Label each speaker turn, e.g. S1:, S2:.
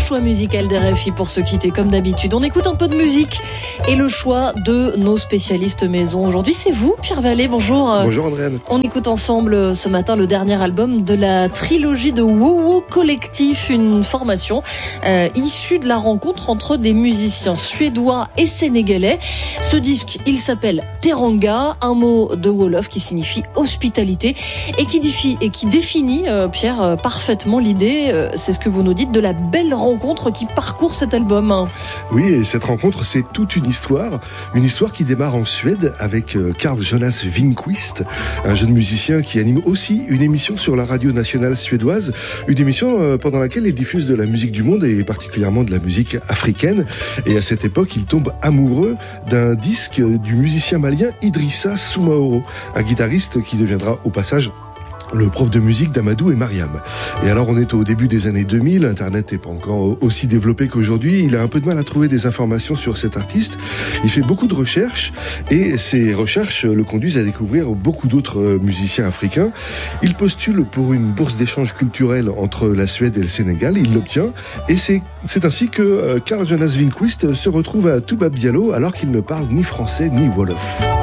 S1: choix musical d'RFI pour se quitter comme d'habitude. On écoute un peu de musique et le choix de nos spécialistes maison. Aujourd'hui, c'est vous, Pierre Vallée. Bonjour.
S2: Bonjour Andréane.
S1: On écoute ensemble ce matin le dernier album de la trilogie de WoWo Collectif, une formation issue de la rencontre entre des musiciens suédois et sénégalais. Ce disque, il s'appelle Teranga, un mot de Wolof qui signifie hospitalité et qui définit, Pierre, parfaitement l'idée, c'est ce que vous nous dites, de la belle rencontre qui parcourt cet album.
S2: Oui, et cette rencontre, c'est toute une histoire qui démarre en Suède avec Carl Jonas Winqvist, un jeune musicien qui anime aussi une émission sur la radio nationale suédoise, une émission pendant laquelle il diffuse de la musique du monde et particulièrement de la musique africaine. Et à cette époque, il tombe amoureux d'un disque du musicien malien Idrissa Soumaoro, un guitariste qui deviendra au passage le prof de musique d'Amadou et Mariam. Et alors on est au début des années 2000, Internet n'est pas encore aussi développé qu'aujourd'hui, il a un peu de mal à trouver des informations sur cet artiste, il fait beaucoup de recherches et ces recherches le conduisent à découvrir beaucoup d'autres musiciens africains. Il postule pour une bourse d'échange culturel entre la Suède et le Sénégal, il l'obtient et c'est ainsi que Carl Jonas Winqvist se retrouve à Toubab Diallo alors qu'il ne parle ni français ni wolof.